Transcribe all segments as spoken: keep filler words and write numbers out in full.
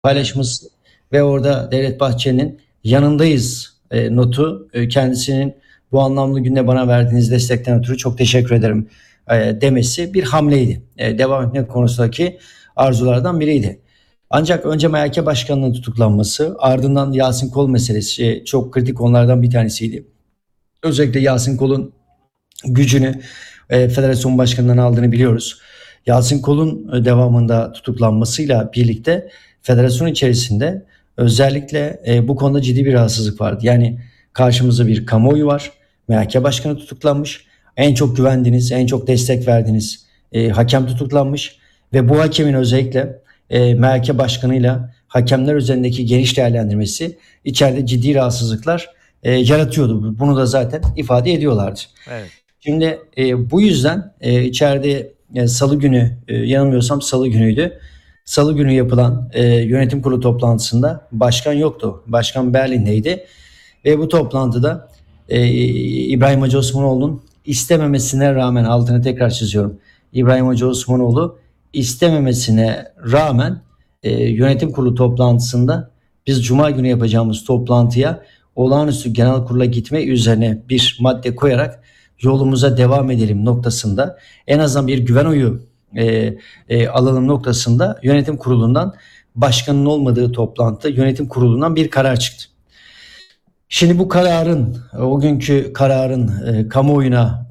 paylaşması ve orada Devlet Bahçeli'nin yanındayız e, notu e, kendisinin bu anlamlı günde bana verdiğiniz destekten ötürü çok teşekkür ederim e, demesi bir hamleydi. E, devam etmek konusundaki arzulardan biriydi. Ancak önce M H K Başkanı'nın tutuklanması, ardından Yasin Kol meselesi çok kritik konulardan bir tanesiydi. Özellikle Yasin Kol'un gücünü e, Federasyon Başkanı'ndan aldığını biliyoruz. Yasin Kol'un devamında tutuklanmasıyla birlikte federasyon içerisinde özellikle e, bu konuda ciddi bir rahatsızlık vardı. Yani karşımızda bir kamuoyu var. M H K Başkanı tutuklanmış. En çok güvendiğiniz, en çok destek verdiğiniz e, hakem tutuklanmış. Ve bu hakemin özellikle e, M H K Başkanı'yla hakemler üzerindeki geniş değerlendirmesi içeride ciddi rahatsızlıklar e, yaratıyordu. Bunu da zaten ifade ediyorlardı. Evet. Şimdi e, bu yüzden e, içeride e, salı günü e, yanılmıyorsam salı günüydü. Salı günü yapılan e, yönetim kurulu toplantısında başkan yoktu. Başkan Berlin'deydi. Ve bu toplantıda e, İbrahim Hacı Osmanoğlu'nun istememesine rağmen, altını tekrar çiziyorum. İbrahim Hacı Osmanoğlu istememesine rağmen e, yönetim kurulu toplantısında biz Cuma günü yapacağımız toplantıya olağanüstü genel kurula gitme üzerine bir madde koyarak yolumuza devam edelim noktasında, en azından bir güven oyu e, e, alalım noktasında yönetim kurulundan, başkanın olmadığı toplantıda yönetim kurulundan bir karar çıktı. Şimdi bu kararın, o günkü kararın e, kamuoyuna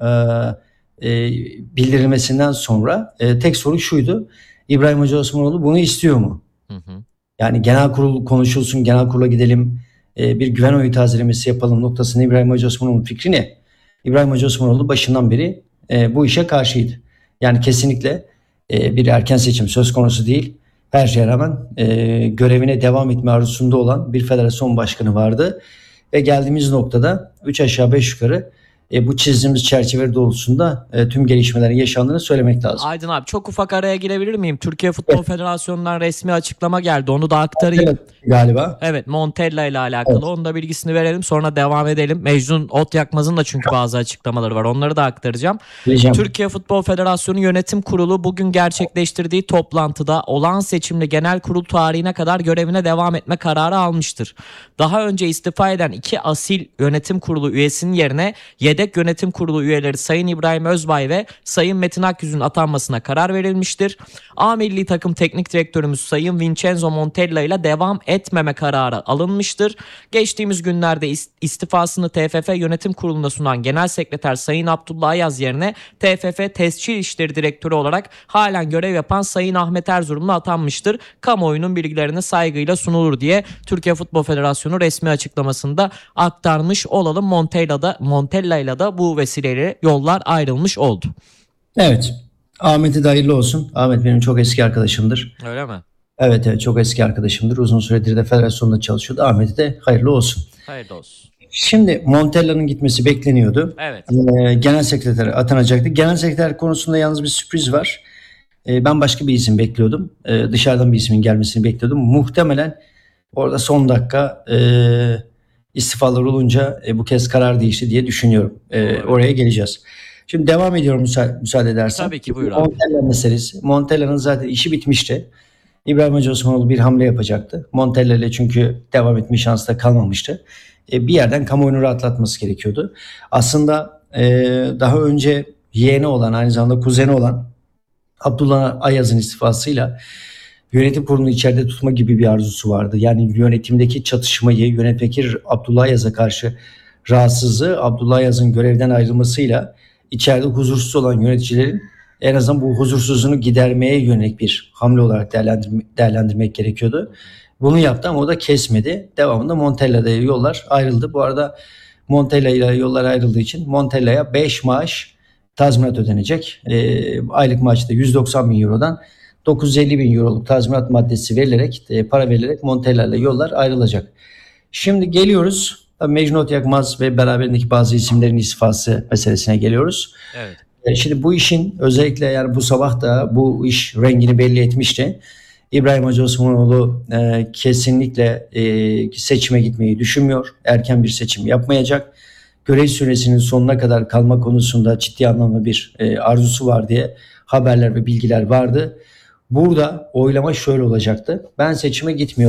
e, e, bildirilmesinden sonra e, tek soru şuydu: İbrahim Hacı Osmanoğlu bunu istiyor mu? Hı hı. Yani genel kurul konuşulsun, genel kurula gidelim, e, bir güven oyu tazelemesi yapalım noktasında İbrahim Hacı Osmanoğlu'nun fikri ne? İbrahim Hacı Osmanoğlu başından beri e, bu işe karşıydı. Yani kesinlikle e, bir erken seçim söz konusu değil. Her şeye rağmen e, görevine devam etme arzusunda olan bir federasyon başkanı vardı. Ve geldiğimiz noktada üç aşağı beş yukarı e, bu çizdiğimiz çerçeve doğrultusunda e, tüm gelişmelerin yaşandığını söylemek lazım. Aydın abi, çok ufak araya girebilir miyim? Türkiye Futbol evet. Federasyonu'ndan resmi açıklama geldi. Onu da aktarayım. Evet, galiba. Evet, Montella ile alakalı. Evet. Onun da bilgisini verelim, sonra devam edelim. Mecnun Otyakmaz'ın da çünkü bazı açıklamaları var. Onları da aktaracağım. Diyeceğim. Türkiye Futbol Federasyonu Yönetim Kurulu bugün gerçekleştirdiği toplantıda olağan seçimli genel kurul tarihine kadar görevine devam etme kararı almıştır. Daha önce istifa eden iki asil yönetim kurulu üyesinin yerine yedek yönetim kurulu üyeleri Sayın İbrahim Özbay ve Sayın Metin Akyüz'ün atanmasına karar verilmiştir. A Milli Takım Teknik Direktörümüz Sayın Vincenzo Montella ile devam etmeme kararı alınmıştır. Geçtiğimiz günlerde istifasını T F F Yönetim Kurulu'nda sunan Genel Sekreter Sayın Abdullah Ayaz yerine T F F Tescil İşleri Direktörü olarak halen görev yapan Sayın Ahmet Erzurumlu atanmıştır. Kamuoyunun bilgilerine saygıyla sunulur diye Türkiye Futbol Federasyonu resmi açıklamasında aktarmış olalım. Montella'da Montella'yla da bu vesileyle yollar ayrılmış oldu. Evet. Ahmet'e de hayırlı olsun. Ahmet benim çok eski arkadaşımdır. Öyle mi? Evet evet, çok eski arkadaşımdır. Uzun süredir de federasyonda çalışıyordu. Ahmet'e de hayırlı olsun. Hayırlı olsun. Şimdi Montella'nın gitmesi bekleniyordu. Evet. Ee, genel sekreter atanacaktı. Genel sekreter konusunda yalnız bir sürpriz var. Ee, ben başka bir isim bekliyordum. Ee, dışarıdan bir ismin gelmesini bekliyordum. Muhtemelen orada son dakika e, istifalar olunca e, bu kez karar değişti diye düşünüyorum. E, oraya geleceğiz. Şimdi devam ediyorum müsa- müsaade edersen. Tabii ki, buyur abi. Montella meselesi. Montella'nın zaten işi bitmişti. İbrahim Hacı Osmanoğlu bir hamle yapacaktı. Montella ile çünkü devam etme şansı da kalmamıştı. E, bir yerden kamuoyunu rahatlatması gerekiyordu. Aslında e, daha önce yeğeni olan, aynı zamanda kuzeni olan Abdullah Ayaz'ın istifasıyla yönetim kurulunu içeride tutma gibi bir arzusu vardı. Yani yönetimdeki çatışmayı, yönetmeki Abdullah Ayaz'a karşı rahatsızlığı, Abdullah Ayaz'ın görevden ayrılmasıyla içeride huzursuz olan yöneticilerin en azından bu huzursuzluğunu gidermeye yönelik bir hamle olarak değerlendirme, değerlendirmek gerekiyordu. Bunu yaptı ama o da kesmedi. Devamında Montella'da yollar ayrıldı. Bu arada Montella ile yollar ayrıldığı için Montella'ya beş maaş tazminat ödenecek. E, aylık maaşta yüz doksan bin eurodan dokuz yüz elli bin euroluk tazminat maddesi verilerek, e, para verilerek Montella ile yollar ayrılacak. Şimdi geliyoruz. Mecnun Otyakmaz ve beraberindeki bazı isimlerin istifası meselesine geliyoruz. Evet. Şimdi bu işin özellikle, yani bu sabah da bu iş rengini belli etmişti. İbrahim Hacı Osmanoğlu e, kesinlikle e, seçime gitmeyi düşünmüyor. Erken bir seçim yapmayacak. Görev süresinin sonuna kadar kalma konusunda ciddi anlamda bir e, arzusu var diye haberler ve bilgiler vardı. Burada oylama şöyle olacaktı. Ben seçime gitmiyorum.